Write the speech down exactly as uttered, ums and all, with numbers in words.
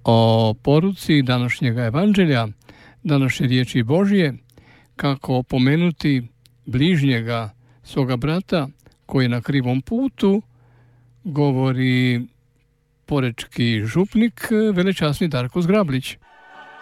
O poruci današnjega evanđelja, današnje riječi Božje, kako opomenuti bližnjega svoga brata koji je na krivom putu, govori porečki župnik velečasni Darko Zgrablić.